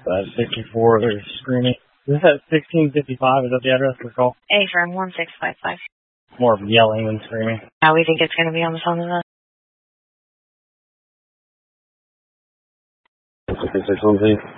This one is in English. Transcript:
54, they're screaming. Is this at 1655? Is that the address for call? A-firm 1655. More of yelling than screaming. How we think it's going to be on the phone with us? 661, please.